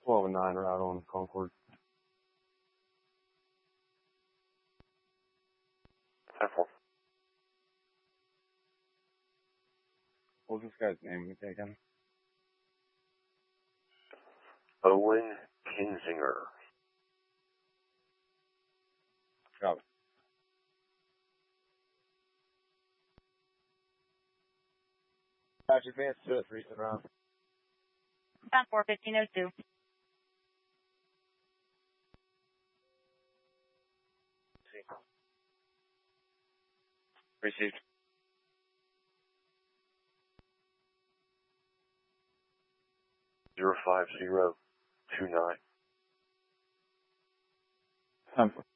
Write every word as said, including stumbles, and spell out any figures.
twelve and nine right on Concord. ten four. What was this guy's name again? Owen Kinzinger. Got it. Patch advance to it, recent round. ten four, fifteen oh two. Received. Zero five zero two nine. ten four.